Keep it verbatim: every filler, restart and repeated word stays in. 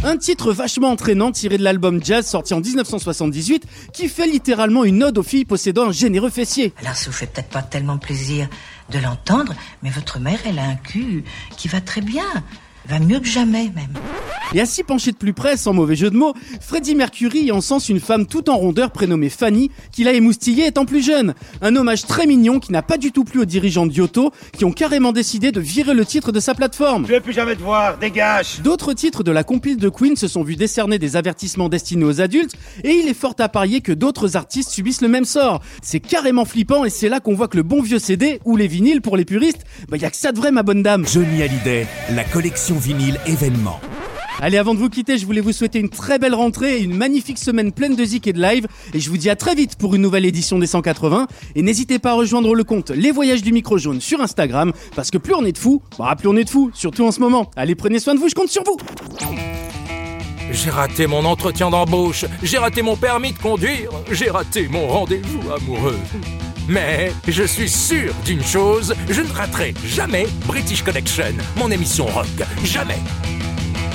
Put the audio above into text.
Un titre vachement entraînant tiré de l'album Jazz sorti en dix-neuf cent soixante-dix-huit qui fait littéralement une ode aux filles possédant un généreux fessier. Alors ça vous fait peut-être pas tellement plaisir de l'entendre, mais votre mère, elle a un cul qui va très bien. Va mieux que jamais, même. Et à s'y pencher de plus près, sans mauvais jeu de mots, Freddie Mercury y encense une femme tout en rondeur prénommée Fanny, qu'il a émoustillée étant plus jeune. Un hommage très mignon qui n'a pas du tout plu aux dirigeants de Yotto, qui ont carrément décidé de virer le titre de sa plateforme. Je veux plus jamais te voir, dégage! D'autres titres de la compile de Queen se sont vus décerner des avertissements destinés aux adultes, et il est fort à parier que d'autres artistes subissent le même sort. C'est carrément flippant, et c'est là qu'on voit que le bon vieux C D, ou les vinyles pour les puristes, bah y a que ça de vrai, ma bonne dame. Johnny Hallyday, la collection vinyle événement. Allez, avant de vous quitter, je voulais vous souhaiter une très belle rentrée et une magnifique semaine pleine de zik et de live. Et je vous dis à très vite pour une nouvelle édition des cent quatre-vingts. Et n'hésitez pas à rejoindre le compte Les Voyages du Micro Jaune sur Instagram. Parce que plus on est de fous, bah plus on est de fous, surtout en ce moment. Allez, prenez soin de vous, je compte sur vous. J'ai raté mon entretien d'embauche, j'ai raté mon permis de conduire, j'ai raté mon rendez-vous amoureux. Mais je suis sûr d'une chose, je ne raterai jamais British Connection, mon émission rock. Jamais.